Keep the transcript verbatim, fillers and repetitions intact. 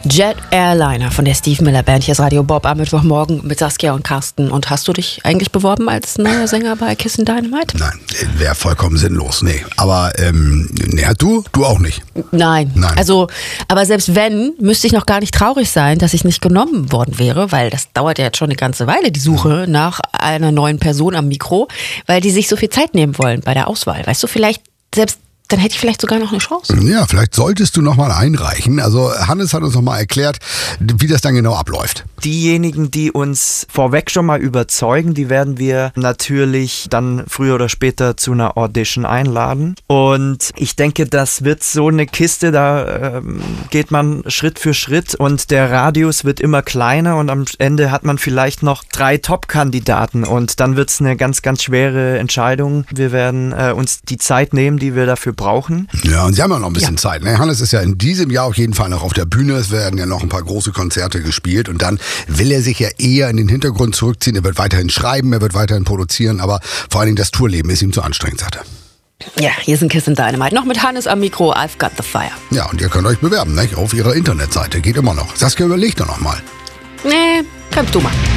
Jet Airliner von der Steve Miller Band. Hier ist Radio Bob am Mittwochmorgen mit Saskia und Carsten. Und hast du dich eigentlich beworben als neuer Sänger bei Kissin' Dynamite? Nein, wäre vollkommen sinnlos, nee. Aber, ähm, nee, du? Du auch nicht? Nein. Nein. Also, aber selbst wenn, müsste ich noch gar nicht traurig sein, dass ich nicht genommen worden wäre, weil das dauert ja jetzt schon eine ganze Weile, die Suche nach einer neuen Person am Mikro, weil die sich so viel Zeit nehmen wollen bei der Auswahl. Weißt du, vielleicht selbst dann hätte ich vielleicht sogar noch eine Chance. Ja, vielleicht solltest du noch mal einreichen. Also Hannes hat uns noch mal erklärt, wie das dann genau abläuft. Diejenigen, die uns vorweg schon mal überzeugen, die werden wir natürlich dann früher oder später zu einer Audition einladen. Und ich denke, das wird so eine Kiste, da ähm, geht man Schritt für Schritt und der Radius wird immer kleiner und am Ende hat man vielleicht noch drei Top-Kandidaten und dann wird es eine ganz, ganz schwere Entscheidung. Wir werden äh, uns die Zeit nehmen, die wir dafür brauchen. Ja, und sie haben ja noch ein bisschen Ja. Zeit. Ne? Hannes ist ja in diesem Jahr auf jeden Fall noch auf der Bühne. Es werden ja noch ein paar große Konzerte gespielt und dann will er sich ja eher in den Hintergrund zurückziehen. Er wird weiterhin schreiben, er wird weiterhin produzieren, aber vor allen Dingen das Tourleben ist ihm zu anstrengend, sagt er. Ja, hier sind Kissin' Dynamite. Noch mit Hannes am Mikro. I've got the fire. Ja, und ihr könnt euch bewerben, nicht? Auf ihrer Internetseite. Geht immer noch. Saskia, überlegt doch noch mal. Nee, kannst du mal.